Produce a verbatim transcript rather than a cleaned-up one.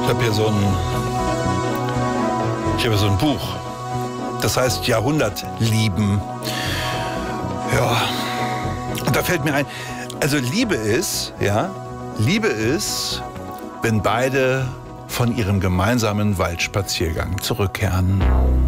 habe hier so ein, ich habe so ein Buch. Das heißt Jahrhundertlieben. Ja, und da fällt mir ein, also Liebe ist, ja, Liebe ist, wenn beide von ihrem gemeinsamen Waldspaziergang zurückkehren.